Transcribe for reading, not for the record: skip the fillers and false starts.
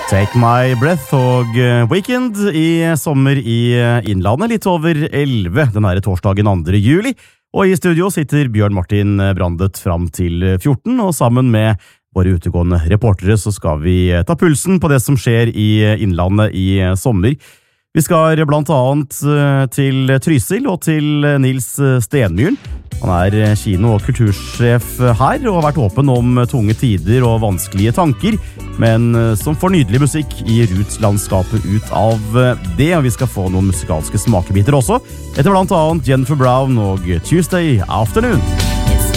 Take My Breath og Weekend i sommer i Innlandet, litt over 11 denne torsdagen 2. juli. Og i studio sitter Bjørn Martin Brandet fram til 14, og sammen med våre utegående reportere så skal vi ta pulsen på det som skjer i Innlandet i sommer. Vi skal blant annet til Trysil og til Nils Stenmyren. Han er kino- og kultursjef her og har vært åpen om tunge tider og vanskelige tanker, men som får nydelig musikk i Roots-landskapet ut av det, og vi skal få noen musikalske smakebiter også, etter blant annet Jennifer Brown og Tuesday Afternoon.